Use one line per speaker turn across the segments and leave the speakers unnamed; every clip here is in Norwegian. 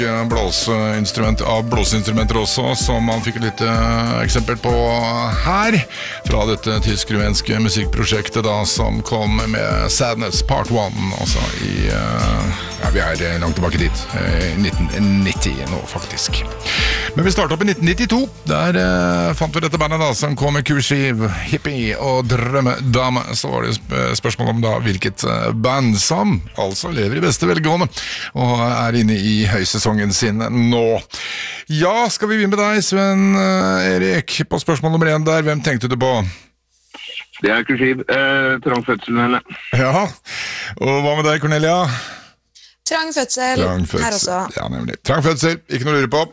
Blåseinstrument av blåseinstrumenter også, som man fikk et lite eksempel på her, fra dette tysk-rumenske musikkprosjektet da, som kom med Sadness Part 1, altså i, vi langt tilbake dit, 1990 nå faktisk. Men vi startet opp i 1992, der fant vi dette bandet da, som kom med Kursiv, Hippie og Drømmedame. Så var det spørsmål om da hvilket band som altså lever i beste velgående, og inne i høysesongen sin nå. Ja, skal vi begynne med deg, Sven Erik, på spørsmål nummer 1 der. Hvem tenkte du på?
Det Kursiv. Trang fødsel med henne.
Ja, og hva med deg, Cornelia?
Trang fødsel. Her også.
Ja, nemlig. Trang fødsel, ikke noe å lure på.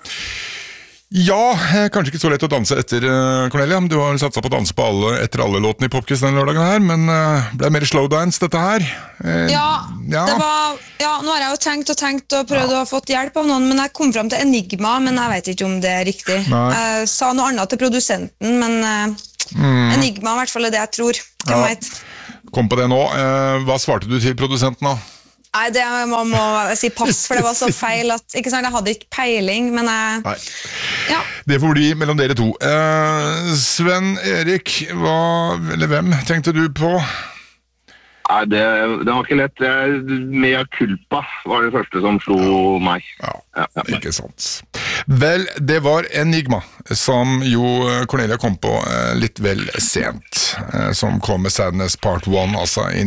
Ja, kanskje ikke så lett å danse etter, Cornelia, men du har satset på å danse på etter alle låtene i Popquiz denne lørdagen her, men ble det mer slowdance dette her?
Det var, nå har jeg jo tenkt og prøvd å ha fått hjelp av noen, men jeg kom frem til Enigma, men jeg vet ikke om det riktig. Jeg sa noe annet til produsenten, men Enigma i hvert fall det jeg tror.
Kom på det nå. Hva svarte du til produsenten da?
Nei, man må si pass, for det var så feil at, ikke sant, jeg hadde ikke peiling, men ja.
Det får bli mellom dere to. Sven Erik, hvem tenkte du på?
Nei, det var ikke lett. Mea Culpa var det første som slo meg.
Ja, ikke sant. Vel, det var Enigma, som jo Cornelia kom på litt vel sent, som kom med Sadness Part 1, altså i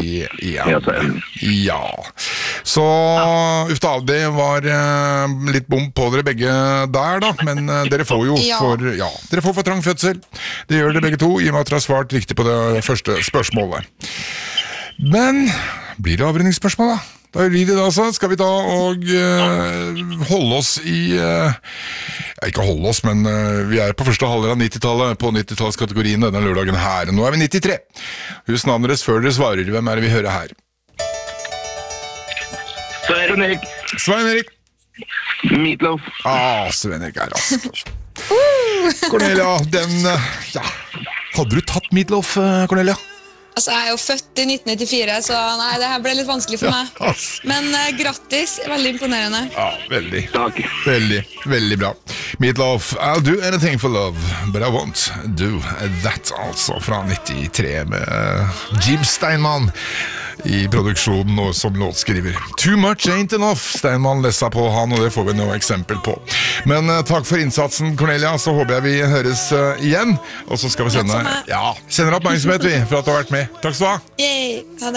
91. Ja. Så, det var litt bom på dere begge der da, men dere får jo dere får for trang fødsel. Det gjør dere begge to, i og med at dere har svart riktig på det første spørsmålet. Men blir det avrundingsspørsmål da? Da gjør vi det altså. Skal vi da og holde oss i ikke holde oss, men vi på første halvdel av 90-tallet på 90-tallskategorien denne lørdagen her. Nå vi 93. Husk navnet deres før dere svarer. Hvem det vi hører her?
Svein Erik.
Svein Erik.
Meatloaf.
Svein Erik rask. Cornelia, hadde du tatt Meatloaf, Cornelia?
Altså, jeg jo født i 1994, så nei, det her ble litt vanskelig for meg. Men grattis, veldig imponerende.
Ja, veldig.
Takk.
Veldig bra. Meatloaf, I'll do anything for love, but I won't do that, altså, fra 93 med Jim Steinman i produksjonen og som låtskriver. Too much ain't enough, Steinman lessa på han, og det får vi noe eksempel på. Men takk for innsatsen, Cornelia, så håper jeg vi høres igjen, og så skal vi sende oppmerksomhet for at du har vært med. Takk skal du ha.
Yay,